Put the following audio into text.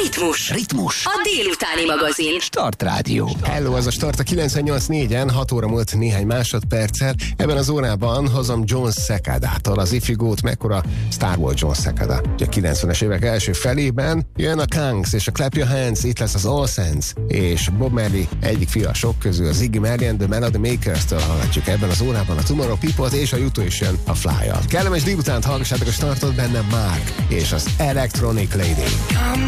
Ritmus. A délutáni magazin. Start Rádió. Hello, ez a Start a 98.4-en, 6 óra múlt néhány másodperccel. Ebben az órában hozom John Secada-tól az If You Go-t, mekkora sztár volt John Secada. Ugye a 90-es évek első felében jön a Kangs és a Clap Your Hands, itt lesz az All Saints, és Bob Marley egyik fia sok közül, az Ziggy Marley and the Melody Makers-től hallgatjuk ebben az órában a Tomorrow People-t, és a U2 is jön a Fly-al. Kellemes délutánt hallgassátok a Startot, benne Mark és az Electronic Lady.